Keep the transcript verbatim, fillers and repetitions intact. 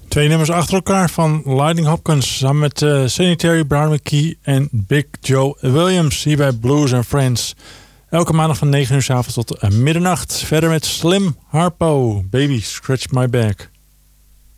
Twee nummers achter elkaar van Lightning Hopkins samen met uh, Sanitary, Brown McKee en Big Joe Williams hier bij Blues and Friends. Elke maandag van negen uur 's avonds tot uh, middernacht. Verder met Slim Harpo, Baby Scratch My Back.